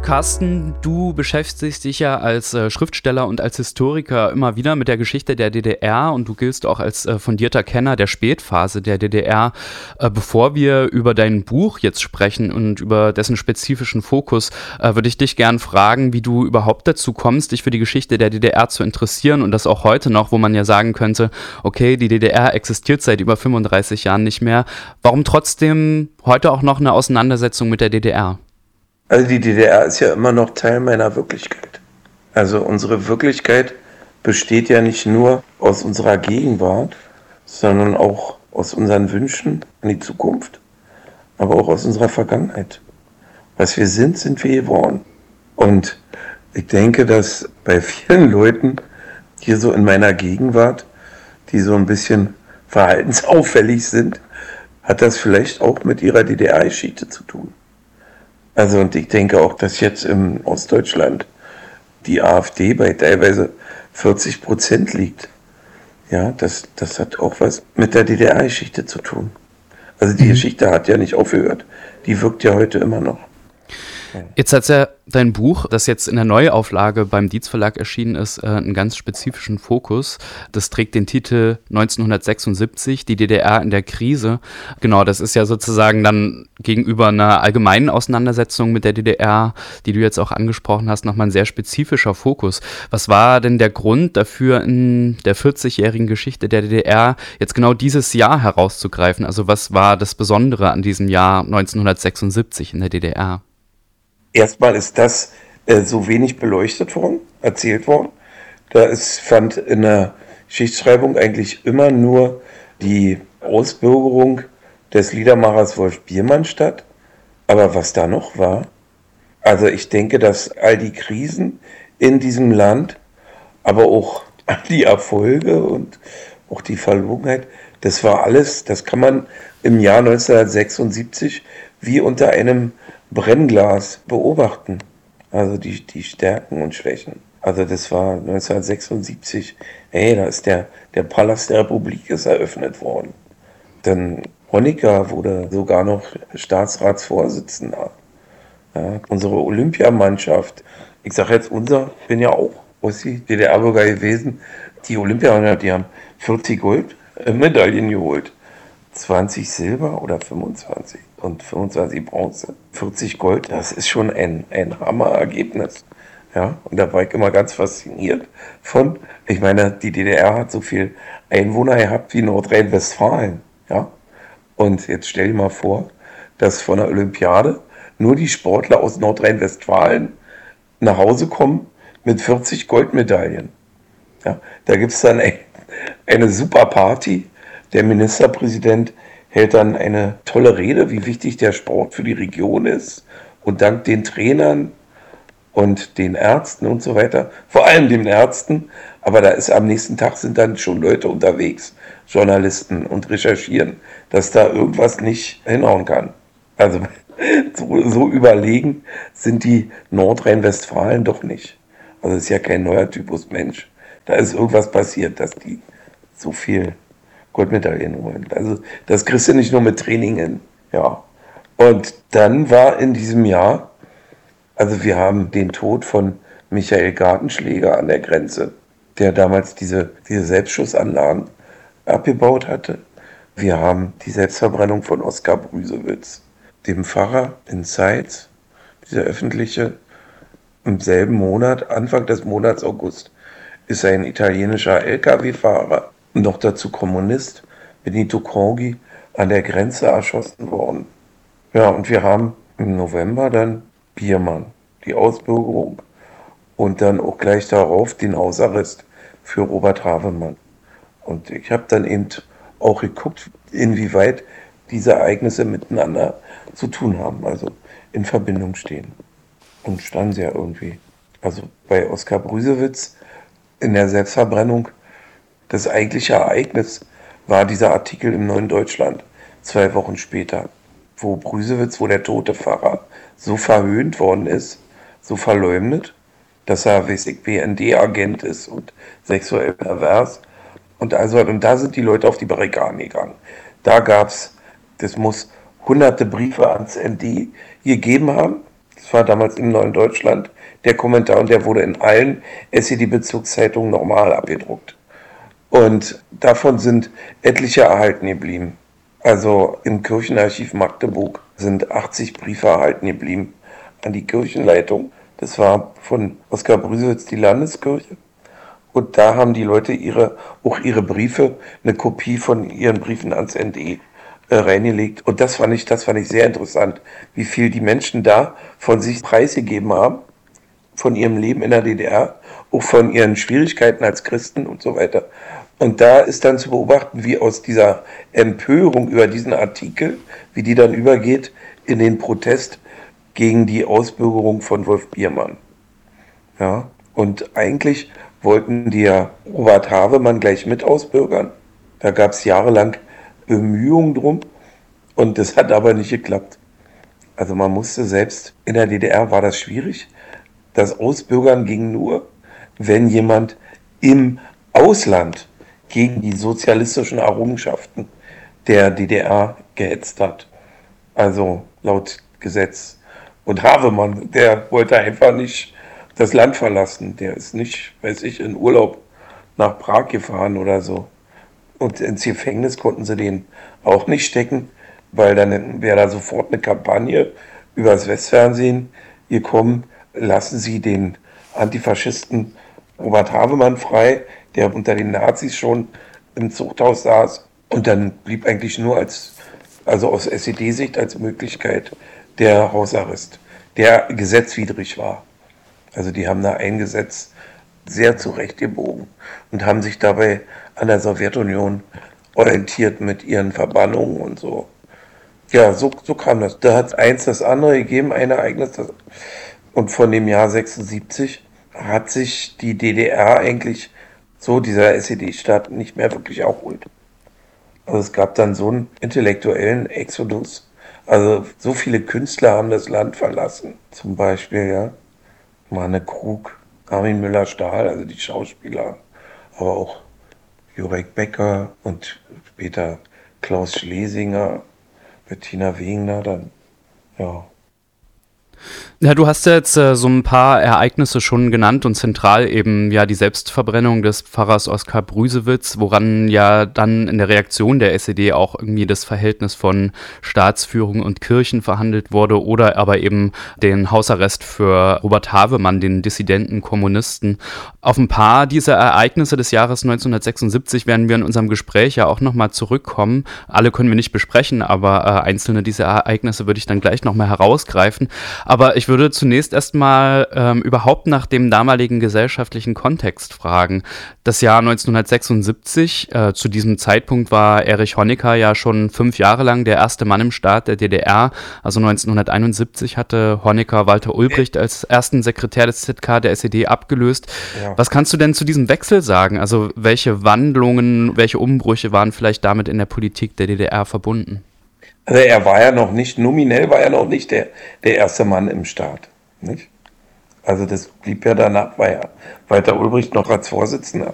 Carsten, du beschäftigst dich ja als Schriftsteller und als Historiker immer wieder mit der Geschichte der DDR und du giltst auch als fundierter Kenner der Spätphase der DDR. Bevor wir über dein Buch jetzt sprechen und über dessen spezifischen Fokus, würde ich dich gern fragen, wie du überhaupt dazu kommst, dich für die Geschichte der DDR zu interessieren und das auch heute noch, wo man ja sagen könnte, okay, die DDR existiert seit über 35 Jahren nicht mehr. Warum trotzdem heute auch noch eine Auseinandersetzung mit der DDR? Also die DDR ist ja immer noch Teil meiner Wirklichkeit. Also unsere Wirklichkeit besteht ja nicht nur aus unserer Gegenwart, sondern auch aus unseren Wünschen an die Zukunft, aber auch aus unserer Vergangenheit. Was wir sind wir geworden. Und ich denke, dass bei vielen Leuten hier so in meiner Gegenwart, die so ein bisschen verhaltensauffällig sind, hat das vielleicht auch mit ihrer DDR-Geschichte zu tun. Also und ich denke auch, dass jetzt in Ostdeutschland die AfD bei teilweise 40% liegt. Ja, das hat auch was mit der DDR-Geschichte zu tun. Also die Geschichte hat ja nicht aufgehört. Die wirkt ja heute immer noch. Jetzt hat ja dein Buch, das jetzt in der Neuauflage beim Dietz Verlag erschienen ist, einen ganz spezifischen Fokus. Das trägt den Titel 1976, die DDR in der Krise. Genau, das ist ja sozusagen dann gegenüber einer allgemeinen Auseinandersetzung mit der DDR, die du jetzt auch angesprochen hast, nochmal ein sehr spezifischer Fokus. Was war denn der Grund dafür, in der 40-jährigen Geschichte der DDR jetzt genau dieses Jahr herauszugreifen? Also was war das Besondere an diesem Jahr 1976 in der DDR? Erstmal ist das so wenig beleuchtet worden, erzählt worden. Fand in der Geschichtsschreibung eigentlich immer nur die Ausbürgerung des Liedermachers Wolf Biermann statt. Aber was da noch war, also ich denke, dass all die Krisen in diesem Land, aber auch die Erfolge und auch die Verlogenheit, das war alles, das kann man im Jahr 1976 wie unter einem Brennglas beobachten. Also die Stärken und Schwächen. Also das war 1976, da ist der Palast der Republik ist eröffnet worden. Dann Honecker wurde sogar noch Staatsratsvorsitzender. Ja, unsere Olympiamannschaft, ich sage jetzt ich bin ja auch Ossi, DDR-Bürger gewesen, die Olympiamannschaft, die haben 40 Goldmedaillen geholt. 20 Silber oder 25 und 25 Bronze, 40 Gold, das ist schon ein Hammerergebnis. Ja, und da war ich immer ganz fasziniert von, ich meine, die DDR hat so viel Einwohner gehabt wie Nordrhein-Westfalen. Ja, und jetzt stell dir mal vor, dass von der Olympiade nur die Sportler aus Nordrhein-Westfalen nach Hause kommen mit 40 Goldmedaillen. Ja, da gibt es dann eine super Party. Der Ministerpräsident hält dann eine tolle Rede, wie wichtig der Sport für die Region ist und dankt den Trainern und den Ärzten und so weiter, vor allem den Ärzten, aber am nächsten Tag sind dann schon Leute unterwegs, Journalisten und recherchieren, dass da irgendwas nicht hinhauen kann. Also so überlegen sind die Nordrhein-Westfalen doch nicht. Also es ist ja kein neuer Typus Mensch. Da ist irgendwas passiert, dass die so viel Goldmedaillen holen. Also das kriegst du nicht nur mit Training hin. Ja. Und dann war in diesem Jahr, also wir haben den Tod von Michael Gartenschläger an der Grenze, der damals diese Selbstschussanlagen abgebaut hatte. Wir haben die Selbstverbrennung von Oskar Brüsewitz, dem Pfarrer in Zeitz, dieser öffentliche, im selben Monat, Anfang des Monats August, ist ein italienischer Lkw-Fahrer, noch dazu Kommunist, Benito Crogi, an der Grenze erschossen worden. Ja, und wir haben im November dann Biermann, die Ausbürgerung und dann auch gleich darauf den Hausarrest für Robert Havemann. Und ich habe dann eben auch geguckt, inwieweit diese Ereignisse miteinander zu tun haben, also in Verbindung stehen. Und standen sie ja irgendwie. Also bei Oskar Brüsewitz in der Selbstverbrennung, das eigentliche Ereignis war dieser Artikel im Neuen Deutschland 2 Wochen später, wo Brüsewitz, wo der tote Pfarrer so verhöhnt worden ist, so verleumdet, dass er, weiß ich, BND-Agent ist und sexuell pervers. Und da sind die Leute auf die Barrikaden gegangen. Da gab's, das muss hunderte Briefe ans ND gegeben haben, Das war damals im Neuen Deutschland der Kommentar und der wurde in allen SED-Bezugszeitungen normal abgedruckt. Und davon sind etliche erhalten geblieben. Also im Kirchenarchiv Magdeburg sind 80 Briefe erhalten geblieben an die Kirchenleitung. Das war von Oskar Brüsewitz die Landeskirche. Und da haben die Leute auch ihre Briefe, eine Kopie von ihren Briefen ans ND reingelegt. Und das fand ich sehr interessant, wie viel die Menschen da von sich preisgegeben haben, von ihrem Leben in der DDR, auch von ihren Schwierigkeiten als Christen und so weiter. Und da ist dann zu beobachten, wie aus dieser Empörung über diesen Artikel, wie die dann übergeht in den Protest gegen die Ausbürgerung von Wolf Biermann. Ja, und eigentlich wollten die ja Robert Havemann gleich mit ausbürgern. Da gab es jahrelang Bemühungen drum und das hat aber nicht geklappt. Also man musste selbst, in der DDR war das schwierig. Das Ausbürgern ging nur, wenn jemand im Ausland gegen die sozialistischen Errungenschaften der DDR gehetzt hat. Also laut Gesetz. Und Havemann, der wollte einfach nicht das Land verlassen. Der ist nicht, weiß ich, in Urlaub nach Prag gefahren oder so. Und ins Gefängnis konnten sie den auch nicht stecken, weil dann wäre da sofort eine Kampagne übers Westfernsehen gekommen. Lassen Sie den Antifaschisten Robert Havemann frei, der unter den Nazis schon im Zuchthaus saß. Und dann blieb eigentlich nur also aus SED-Sicht als Möglichkeit der Hausarrest, der gesetzwidrig war. Also die haben da ein Gesetz sehr zurechtgebogen und haben sich dabei an der Sowjetunion orientiert mit ihren Verbannungen und so. Ja, so kam das. Da hat eins das andere gegeben, ein Ereignis. Und von dem Jahr 76 hat sich die DDR eigentlich so, dieser SED-Staat, nicht mehr wirklich erholt. Also es gab dann so einen intellektuellen Exodus. Also so viele Künstler haben das Land verlassen. Zum Beispiel, ja, Manne Krug, Armin Müller-Stahl, also die Schauspieler, aber auch Jurek Becker und später Klaus Schlesinger, Bettina Wegner dann, ja. Ja, du hast ja jetzt so ein paar Ereignisse schon genannt und zentral eben ja die Selbstverbrennung des Pfarrers Oskar Brüsewitz, woran ja dann in der Reaktion der SED auch irgendwie das Verhältnis von Staatsführung und Kirchen verhandelt wurde oder aber eben den Hausarrest für Robert Havemann, den dissidenten Kommunisten. Auf ein paar dieser Ereignisse des Jahres 1976 werden wir in unserem Gespräch ja auch nochmal zurückkommen. Alle können wir nicht besprechen, aber einzelne dieser Ereignisse würde ich dann gleich nochmal herausgreifen. Aber ich würde zunächst erstmal überhaupt nach dem damaligen gesellschaftlichen Kontext fragen. Das Jahr 1976, zu diesem Zeitpunkt war Erich Honecker ja schon 5 Jahre lang der erste Mann im Staat der DDR. Also 1971 hatte Honecker Walter Ulbricht als ersten Sekretär des ZK der SED abgelöst. Ja. Was kannst du denn zu diesem Wechsel sagen? Also welche Wandlungen, welche Umbrüche waren vielleicht damit in der Politik der DDR verbunden? Also er war ja noch nicht, nominell war er noch nicht der erste Mann im Staat. Nicht? Also das blieb ja danach, war ja Walter Ulbricht noch als Vorsitzender